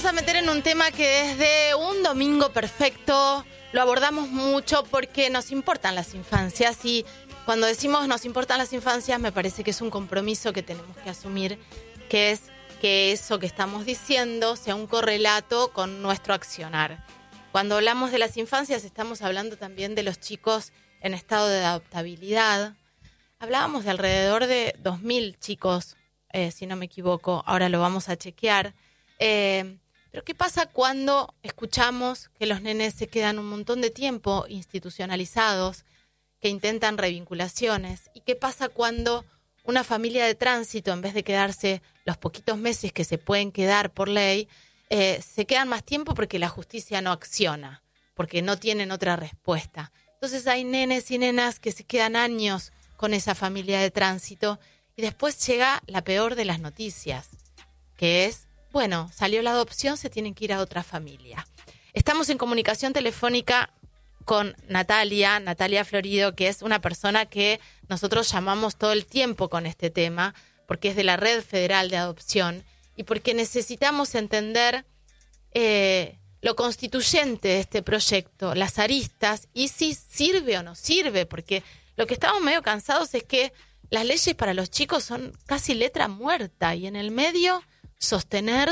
a meter en un tema que desde un domingo perfecto lo abordamos mucho porque nos importan las infancias y cuando decimos nos importan las infancias me parece que es un compromiso que tenemos que asumir, que es que eso que estamos diciendo sea un correlato con nuestro accionar. Cuando hablamos de las infancias estamos hablando también de los chicos en estado de adoptabilidad. Hablábamos de alrededor de 2.000 chicos, si no me equivoco, ahora lo vamos a chequear. Pero ¿qué pasa cuando escuchamos que los nenes se quedan un montón de tiempo institucionalizados, que intentan revinculaciones? ¿Y qué pasa cuando una familia de tránsito, en vez de quedarse los poquitos meses que se pueden quedar por ley, se quedan más tiempo porque la justicia no acciona, porque no tienen otra respuesta? Entonces hay nenes y nenas que se quedan años con esa familia de tránsito y después llega la peor de las noticias, que es, bueno, salió la adopción, se tienen que ir a otra familia. Estamos en comunicación telefónica con Natalia Florido, que es una persona que nosotros llamamos todo el tiempo con este tema, porque es de la Red Federal de Adopción y porque necesitamos entender lo constituyente de este proyecto, las aristas, y si sirve o no sirve, porque lo que estamos medio cansados es que las leyes para los chicos son casi letra muerta y en el medio sostener.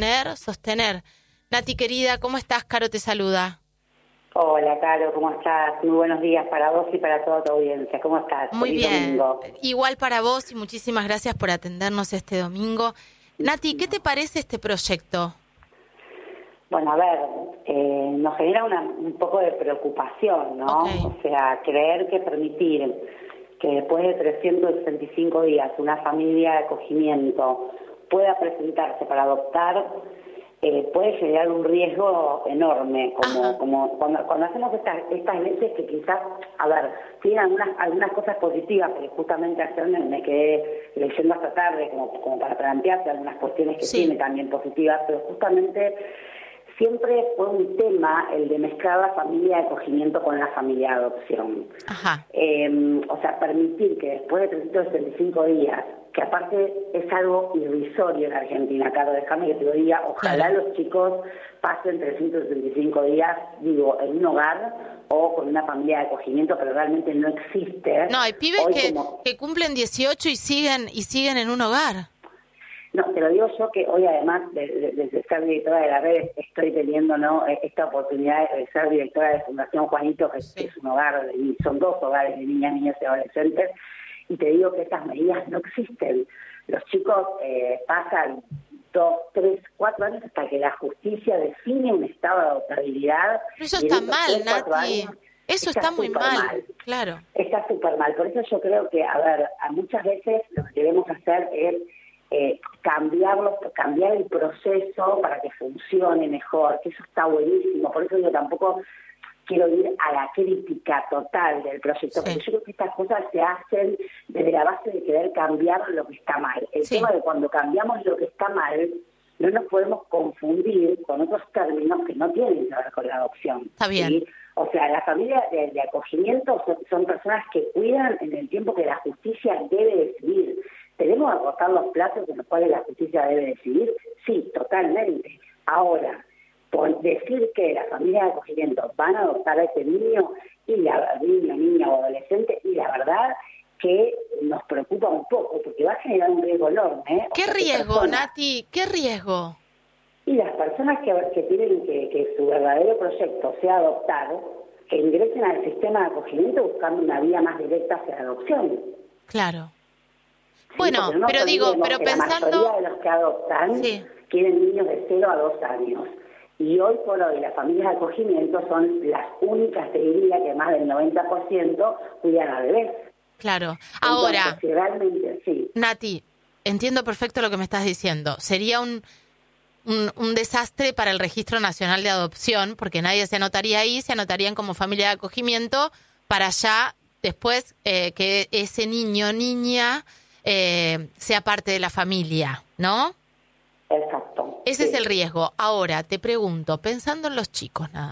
Nati, querida, ¿cómo estás? Caro te saluda. Hola, Caro, ¿cómo estás? Muy buenos días para vos y para toda tu audiencia. ¿Cómo estás? Muy Feliz bien. domingo. Igual para vos y muchísimas gracias por atendernos este domingo. Nati, ¿qué te parece este proyecto? Bueno, a ver, nos genera un poco de preocupación, ¿no? Okay. O sea, creer que permitir que después de 365 días una familia de acogimiento pueda presentarse para adoptar puede generar un riesgo enorme, como cuando hacemos estas leyes que quizás, a ver, tienen algunas cosas positivas, porque justamente ayer me quedé leyendo hasta tarde como para plantearse algunas cuestiones que tiene también positivas, pero justamente siempre fue un tema el de mezclar la familia de acogimiento con la familia de adopción. Ajá. O sea, permitir que después de 365 días, que aparte es algo irrisorio en Argentina, Caro, déjame que te lo diga, ojalá los chicos pasen 365 días, digo, en un hogar o con una familia de acogimiento, pero realmente no existe. No, hay pibes que cumplen 18 y siguen en un hogar. No, te lo digo yo que hoy además de ser directora de la red estoy teniendo esta oportunidad de ser directora de Fundación Juanito, que es un hogar, son 2 hogares de niñas, niños y adolescentes, y te digo que estas medidas no existen. Los chicos pasan 2, 3, 4 años hasta que la justicia define un estado de adoptabilidad. Pero eso está mal, Nati. Eso está muy mal, claro. Está súper mal. Por eso yo creo que, a ver, muchas veces lo que queremos hacer es cambiar el proceso para que funcione mejor, que eso está buenísimo. Por eso yo tampoco quiero ir a la crítica total del proyecto, porque yo creo que estas cosas se hacen desde la base de querer cambiar lo que está mal. El tema de cuando cambiamos lo que está mal, no nos podemos confundir con otros términos que no tienen que ver con la adopción. Está bien. ¿Sí? O sea, la familia de acogimiento son personas que cuidan en el tiempo que la justicia debe decidir. ¿Tenemos que acortar los plazos en los cuales la justicia debe decidir? Sí, totalmente. Ahora, por decir que las familias de acogimiento van a adoptar a ese niño, niña o adolescente, y la verdad que nos preocupa un poco, porque va a generar un riesgo enorme. ¿Qué riesgo, Nati? ¿Qué riesgo? Y las personas que tienen que su verdadero proyecto sea adoptar, que ingresen al sistema de acogimiento buscando una vía más directa hacia la adopción. Claro. Sí, bueno, no pero digo, pero pensando... La mayoría de los que adoptan quieren niños de 0 a 2 años. Y hoy por hoy las familias de acogimiento son las únicas, te diría, que más del 90% cuidan a bebés. Claro. Entonces, Ahora, si realmente, Nati, entiendo perfecto lo que me estás diciendo. Sería un desastre para el Registro Nacional de Adopción, porque nadie se anotaría ahí, se anotarían como familia de acogimiento para ya después que ese niño o niña sea parte de la familia, ¿no? Exacto. Ese es el riesgo. Ahora, te pregunto, pensando en los chicos nada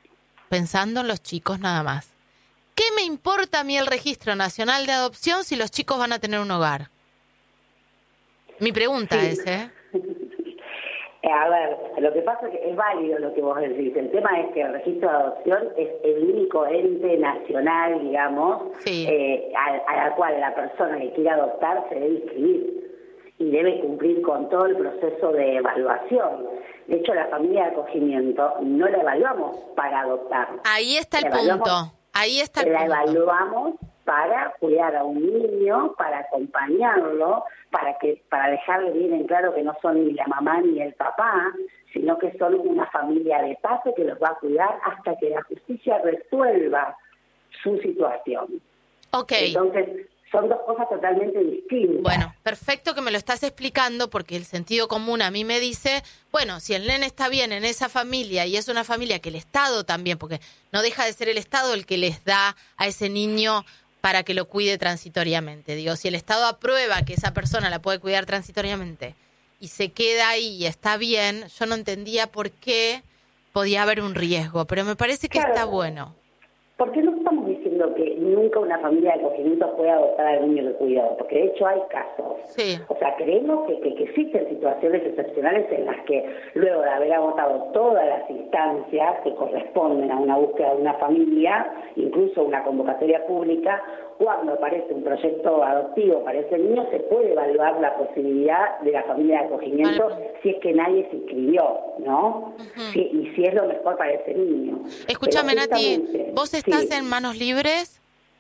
más, ¿qué me importa a mí el Registro Nacional de Adopción si los chicos van a tener un hogar? Mi pregunta es, A ver, lo que pasa es que es válido lo que vos decís. El tema es que el registro de adopción es el único ente nacional, digamos, Sí. a la cual la persona que quiera adoptar se debe inscribir y debe cumplir con todo el proceso de evaluación. De hecho, la familia de acogimiento no la evaluamos para adoptar. Ahí está el punto. Ahí está el punto. La evaluamos para cuidar a un niño, para acompañarlo, para dejarle bien en claro que no son ni la mamá ni el papá, sino que son una familia de paso que los va a cuidar hasta que la justicia resuelva su situación. Ok. Entonces, son dos cosas totalmente distintas. Bueno, perfecto que me lo estás explicando, porque el sentido común a mí me dice, bueno, si el nene está bien en esa familia y es una familia que el Estado también, porque no deja de ser el Estado el que les da a ese niño para que lo cuide transitoriamente. Digo, si el Estado aprueba que esa persona la puede cuidar transitoriamente y se queda ahí y está bien, yo no entendía por qué podía haber un riesgo, pero me parece que está bueno. Porque no estamos diciendo que nunca una familia de acogimiento puede adoptar al niño de cuidado, porque de hecho hay casos. Sí. O sea, creemos que existen situaciones excepcionales en las que luego de haber agotado todas las instancias que corresponden a una búsqueda de una familia, incluso una convocatoria pública, cuando aparece un proyecto adoptivo para ese niño, se puede evaluar la posibilidad de la familia de acogimiento si es que nadie se inscribió, ¿no? Y si es lo mejor para ese niño. Escúchame, Nati, ¿vos estás en manos libres?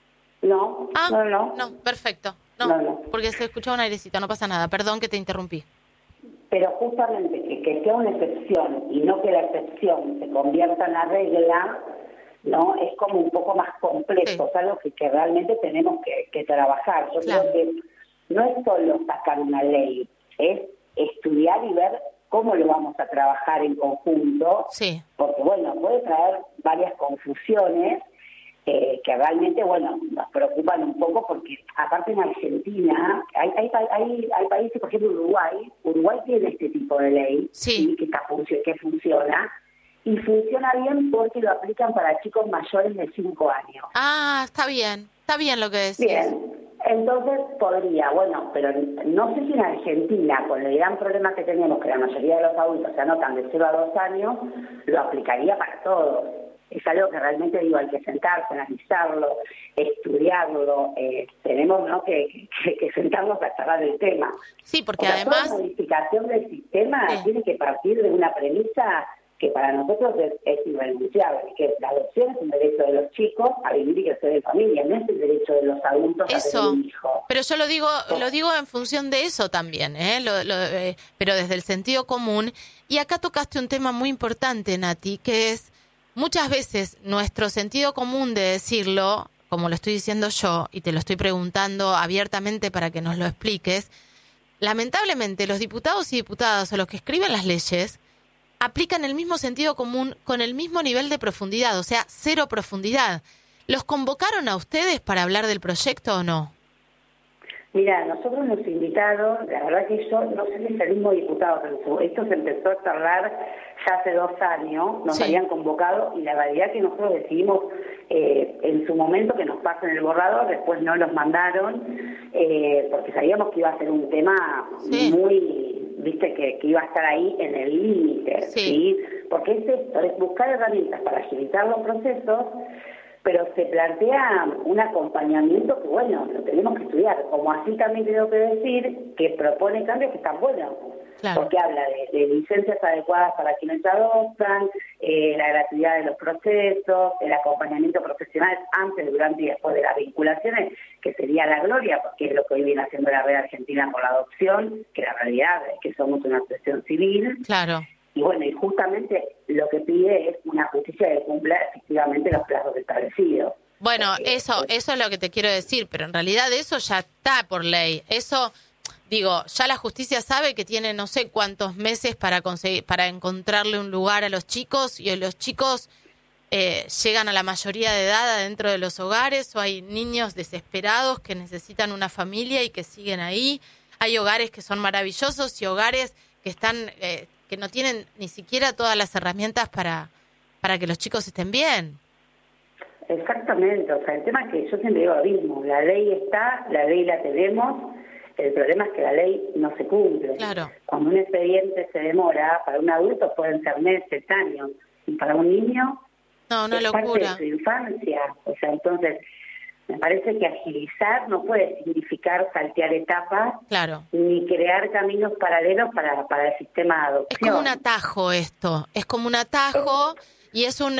No, no, perfecto. No, porque se escuchaba un airecito, no pasa nada. Perdón que te interrumpí. Pero justamente que sea una excepción y no que la excepción se convierta en la regla, ¿no? Es como un poco más complejo, es algo que realmente tenemos que trabajar. Yo creo que no es solo sacar una ley, es estudiar y ver cómo lo vamos a trabajar en conjunto, porque, bueno, puede traer varias confusiones que realmente, bueno, nos preocupan un poco porque, aparte en Argentina, hay países, por ejemplo Uruguay tiene este tipo de ley que funciona, y funciona bien porque lo aplican para chicos mayores de 5 años. Ah, está bien lo que decís. Bien, entonces podría, bueno, pero no sé si en Argentina, con el gran problema que tenemos, que la mayoría de los adultos se anotan de 0 a 2 años, lo aplicaría para todos. Es algo que realmente, digo, hay que sentarse, analizarlo, estudiarlo, tenemos, ¿no?, que sentarnos a charlar el tema. Sí, porque además toda modificación del sistema tiene que partir de una premisa que para nosotros es irrenunciable, que la adopción es un derecho de los chicos a vivir y crecer en familia, no es el derecho de los adultos a tener un hijo. Pero yo lo digo en función de eso también, pero desde el sentido común. Y acá tocaste un tema muy importante, Nati, que es muchas veces nuestro sentido común de decirlo, como lo estoy diciendo yo, y te lo estoy preguntando abiertamente para que nos lo expliques, lamentablemente los diputados y diputadas o los que escriben las leyes aplican el mismo sentido común con el mismo nivel de profundidad, o sea, 0 profundidad. ¿Los convocaron a ustedes para hablar del proyecto o no? Mira, nosotros nos invitaron, la verdad que yo no sé si es el mismo diputado, pero esto se empezó a charlar ya hace 2 años, nos habían convocado y la realidad que nosotros decidimos en su momento que nos pasen el borrador, después no los mandaron, porque sabíamos que iba a ser un tema muy, viste, que iba a estar ahí en el límite, ¿sí? Porque es esto, es buscar herramientas para agilizar los procesos, pero se plantea un acompañamiento que, bueno, lo tenemos que estudiar. Como así también tengo que decir que propone cambios que están buenos, porque habla de licencias adecuadas para quienes adoptan, la gratuidad de los procesos, el acompañamiento profesional antes, durante y después de las vinculaciones, que sería la gloria, porque es lo que hoy viene haciendo la Red Argentina por la adopción, que la realidad es que somos una asociación civil. Claro. Y bueno, y justamente lo que pide es una justicia que cumpla efectivamente los plazos establecidos. Bueno, eso es lo que te quiero decir, pero en realidad eso ya está por ley. Eso, digo, ya la justicia sabe que tiene no sé cuántos meses para encontrarle un lugar a los chicos, y los chicos llegan a la mayoría de edad adentro de los hogares, o hay niños desesperados que necesitan una familia y que siguen ahí. Hay hogares que son maravillosos y hogares que están que no tienen ni siquiera todas las herramientas para que los chicos estén bien. Exactamente, o sea, el tema es que yo siempre digo lo mismo, la ley está, la ley la tenemos, El problema es que la ley no se cumple. Claro. Cuando un expediente se demora, para un adulto pueden ser meses, años, y para un niño una es locura. parte de su infancia. O sea, entonces, me parece que agilizar no puede significar saltear etapas, claro, ni crear caminos paralelos para el sistema de adopción. Es como un atajo esto, es como un atajo. Y es un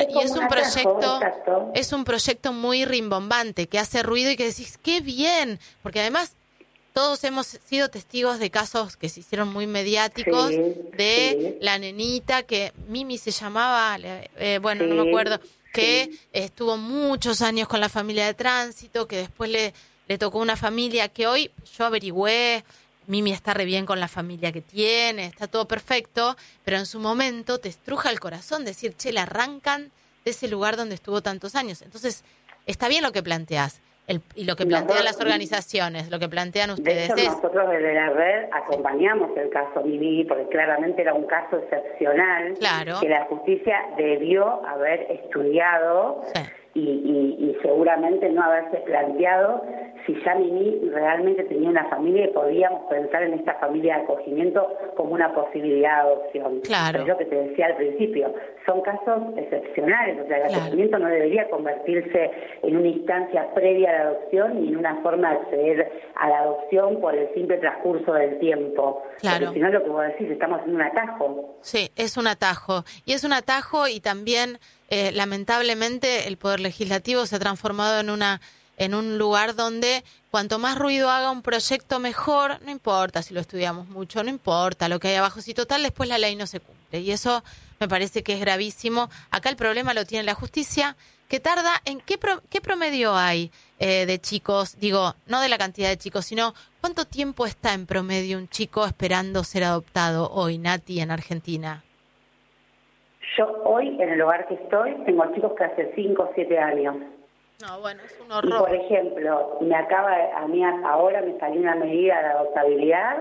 proyecto muy rimbombante, que hace ruido y que decís, ¡qué bien! Porque además todos hemos sido testigos de casos que se hicieron muy mediáticos, la nenita que Mimi se llamaba, no me acuerdo, que estuvo muchos años con la familia de tránsito, que después le tocó una familia que hoy yo averigüé. Mimi está re bien con la familia que tiene, está todo perfecto, pero en su momento te estruja el corazón decir, la arrancan de ese lugar donde estuvo tantos años. Entonces, está bien lo que planteás, y lo que plantean las organizaciones, lo que plantean ustedes. De hecho, nosotros desde la red acompañamos el caso Mimi, porque claramente era un caso excepcional, claro, que la justicia debió haber estudiado y seguramente no haberse planteado si ya Mimi realmente tenía una familia y podíamos pensar en esta familia de acogimiento como una posibilidad de adopción. Claro. Es lo que te decía al principio, son casos excepcionales, o sea, el acogimiento no debería convertirse en una instancia previa a la adopción ni en una forma de acceder a la adopción por el simple transcurso del tiempo. Claro. Porque si no, lo que vos decís, estamos en un atajo. Sí, es un atajo. Y es un atajo y también, lamentablemente, el Poder Legislativo se ha transformado en un lugar donde cuanto más ruido haga un proyecto mejor, no importa si lo estudiamos mucho, no importa lo que hay abajo, si total después la ley no se cumple. Y eso me parece que es gravísimo. Acá el problema lo tiene la justicia, que tarda en... ¿Qué promedio hay de chicos? Digo, no de la cantidad de chicos, sino ¿cuánto tiempo está en promedio un chico esperando ser adoptado hoy, Nati, en Argentina? Yo hoy, en el lugar que estoy, tengo chicos que hace 5 o 7 años. No, bueno, es un horror. Y, por ejemplo, ahora me salió una medida de adoptabilidad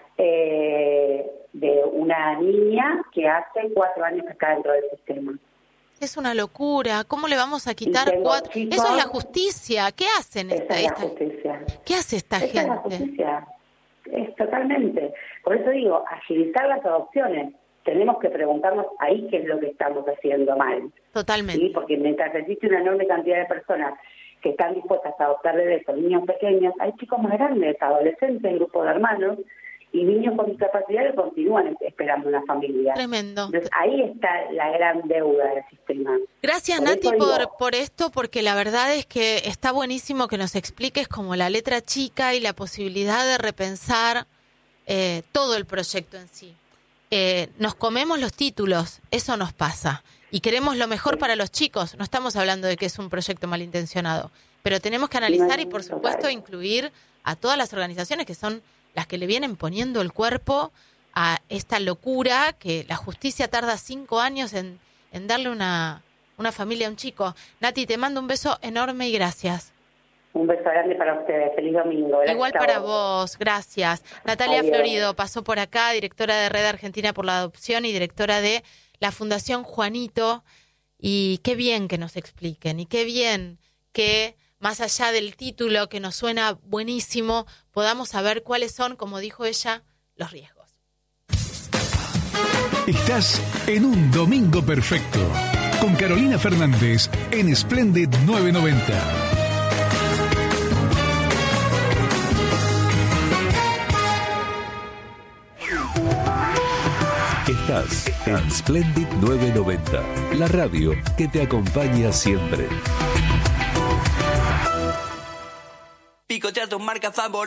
de una niña que hace 4 años que está dentro del sistema. Es una locura. ¿Cómo le vamos a quitar 4? Eso es la justicia. ¿Qué hacen justicia. ¿Qué hace esta gente? Es la justicia. Es totalmente. Por eso digo, agilizar las adopciones. Tenemos que preguntarnos ahí qué es lo que estamos haciendo mal. Totalmente. ¿Sí? Porque mientras existe una enorme cantidad de personas que están dispuestas a adoptar bebés o niños pequeños, hay chicos más grandes, adolescentes, grupos de hermanos, y niños con discapacidad que continúan esperando una familia. Tremendo. Entonces ahí está la gran deuda del sistema. Gracias, Nati, por esto, porque la verdad es que está buenísimo que nos expliques como la letra chica y la posibilidad de repensar todo el proyecto en sí. Nos comemos los títulos, eso nos pasa, y queremos lo mejor para los chicos. No estamos hablando de que es un proyecto malintencionado, pero tenemos que analizar y, por supuesto, incluir a todas las organizaciones que son las que le vienen poniendo el cuerpo a esta locura que la justicia tarda 5 años en darle una familia a un chico. Nati, te mando un beso enorme y gracias. Un beso grande para ustedes. Feliz domingo. Gracias. Igual para vos. Gracias. Natalia Florido pasó por acá, directora de Red Argentina por la Adopción y directora de la Fundación Juanito. Y qué bien que nos expliquen y qué bien que, más allá del título que nos suena buenísimo, podamos saber cuáles son, como dijo ella, los riesgos. Estás en un domingo perfecto con Carolina Fernández en Splendid 990. Estás en Splendid 990, la radio que te acompaña siempre. Picotea tus marcas favoritas.